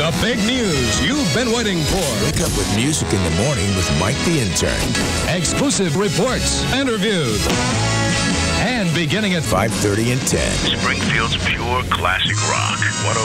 The big news you've been waiting for. Wake up with music in the morning with Mike the Intern. Exclusive reports, interviews. And beginning at 5:30 and 10. Springfield's pure classic rock.